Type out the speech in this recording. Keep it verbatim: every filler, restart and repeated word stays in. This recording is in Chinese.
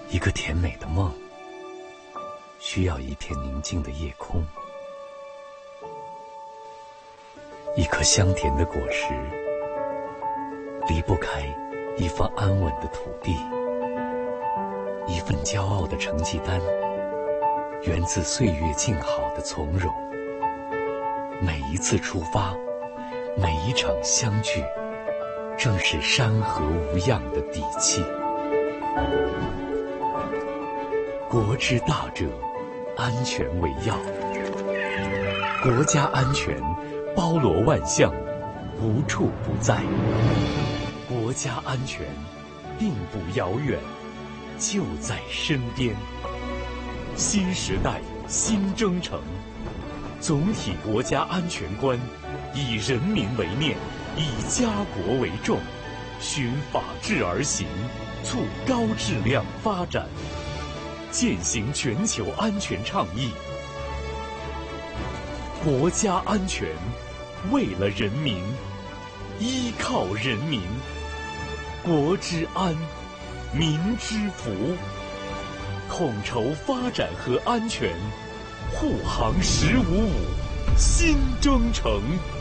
一个甜美的梦，需要一片宁静的夜空，一颗香甜的果实，离不开一方安稳的土地，一份骄傲的成绩单，源自岁月静好的从容。每一次出发，每一场相聚，正是山河无恙的底气。国之大者，安全为要。国家安全包罗万象，无处不在。国家安全并不遥远，就在身边。新时代新征程，总体国家安全观以人民为面，以家国为重，循法治而行，促高质量发展，践行全球安全倡议。国家安全为了人民，依靠人民，国之安，民之福，统筹发展和安全，护航十五五新征程。